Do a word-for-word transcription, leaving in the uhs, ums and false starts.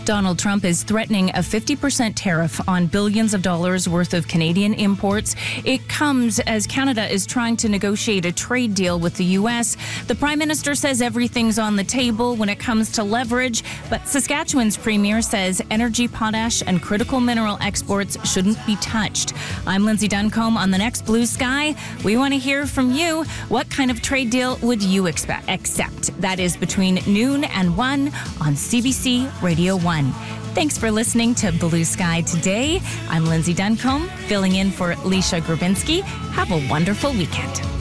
Donald Trump is threatening a fifty percent tariff on billions of dollars worth of Canadian imports. It comes as Canada is trying to negotiate a trade deal with the U S. The Prime Minister says everything's on the table when it comes to leverage, but Saskatchewan's Premier says energy, potash, and critical mineral exports shouldn't be touched. I'm Lindsay Duncombe. On the next Blue Sky, we want to hear from you. What kind of trade deal would you expect, accept? That is between noon and one on C B C Radio one. Thanks for listening to Blue Sky today. I'm Lindsay Duncombe, filling in for Leisha Grabinski. Have a wonderful weekend.